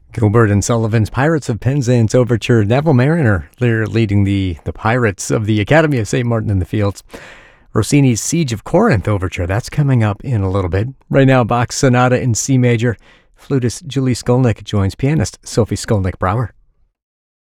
Gilbert and Sullivan's Pirates of Penzance Overture. Neville Mariner, they're leading the Pirates of the Academy of St. Martin in the Fields. Rossini's Siege of Corinth Overture, that's coming up in a little bit. Right now, Bach's Sonata in C major. Flutist Julie Skolnick joins pianist Sophie Skolnick-Brower.